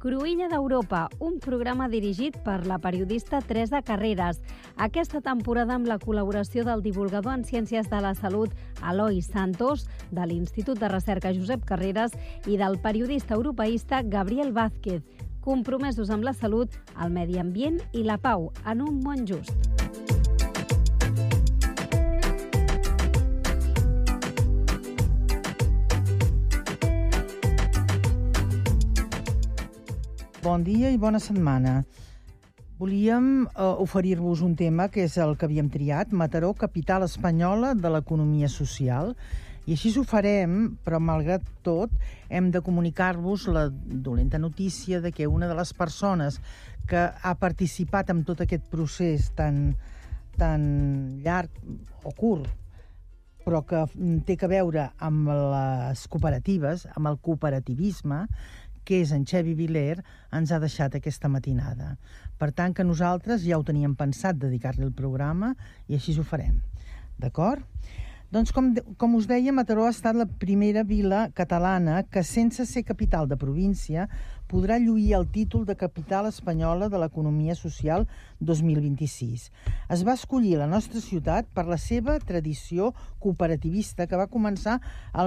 Cruïlla d'Europa, un programa dirigit per la periodista Teresa Carreras. Aquesta temporada amb la col·laboració del divulgador en Ciències de la Salut Eloi Santos, de l'Institut de Recerca Josep Carreras i del periodista europeista Gabriel Vázquez, compromesos amb la salut, el medi ambient i la pau en un món just. Bon dia i bona setmana. Volíem oferir-vos un tema que és el que havíem triat, Mataró, capital espanyola de l'economia social. I així ho farem, però malgrat tot hem de comunicar-vos la dolenta notícia de que una de les persones que ha participat en tot aquest procés tan llarg o curt, però que té a veure amb les cooperatives, amb el cooperativisme, que és en Xevi Viler, ens ha deixat aquesta matinada. Per tant, que nosaltres ja ho teníem pensat dedicar-li el programa i així ho farem. D'acord? Doncs, com us deia, Mataró ha estat la primera vila catalana que, sense ser capital de província, podrà lluir el títol de capital espanyola de l'economia social 2026. Es va escollir la nostra ciutat per la seva tradició cooperativista que va començar el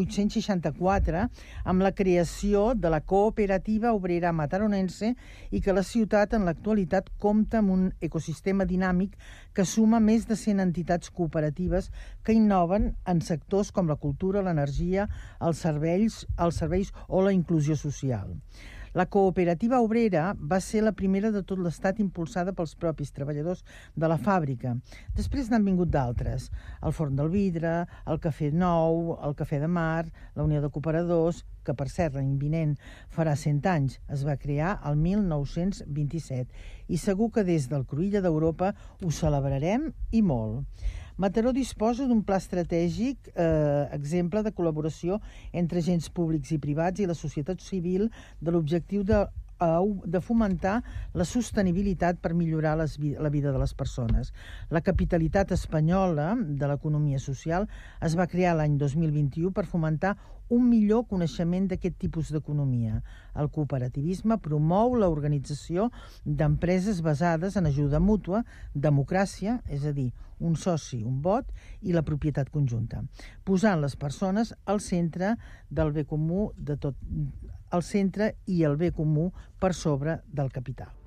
1864 amb la creació de la Cooperativa Obrera Mataronense i que la ciutat en l'actualitat compta amb un ecosistema dinàmic que suma més de 100 entitats cooperatives que innoven en sectors com la cultura, l'energia, els serveis o la inclusió social. La cooperativa obrera va ser la primera de tot l'Estat impulsada pels propis treballadors de la fàbrica. Després n'han vingut d'altres. El Forn del Vidre, el Cafè Nou, el Cafè de Mar, la Unió de Cooperadors, que per cert l'any vinent farà 100 anys, es va crear el 1927. I segur que des del Cruïlla d'Europa ho celebrarem i molt. Mataró disposa d'un pla estratègic, exemple de col·laboració entre agents públics i privats i la societat civil de l'objectiu de fomentar la sostenibilitat per millorar la vida de les persones. La capitalitat espanyola de l'economia social es va crear l'any 2021 per fomentar un millor coneixement d'aquest tipus d'economia. El cooperativisme promou l'organització d'empreses basades en ajuda mútua, democràcia, és a dir, un soci, un vot, i la propietat conjunta, posant les persones al centre del bé comú de tot, al centre i el bé comú per sobre del capital.